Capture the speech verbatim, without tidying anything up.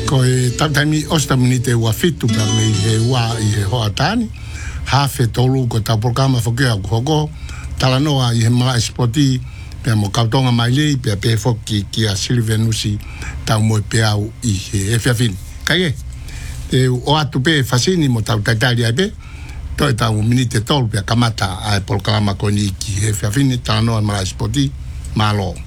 Ko e tatami ostamini te ua fitu pa me he ua i he hoa tani. Hafe tolu ko ta programa whakea ko hoko. Tala noa i he mga espoti pia mo kautonga mai lei pia pe foki ki a Silvenusi tau moe pe au i he e whiawhini. Kai e, e o atu pe fasini mo tau taitari ai pe, toi tau minite tolu pia kamata ai polkalama koni ki he whiawhini tala noa mga espoti malo.